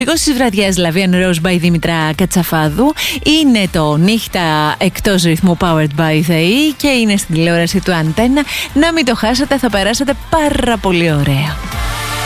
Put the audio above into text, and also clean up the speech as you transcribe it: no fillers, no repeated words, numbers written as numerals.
Στις βραδιάς Λαβίαν Rose by Δήμητρα Κατσαφάδου. Είναι το νύχτα εκτός ρυθμού Powered by ΔΕΗ και είναι στην τηλεόραση του Αντένα. Να μην το χάσετε, θα περάσετε πάρα πολύ ωραία.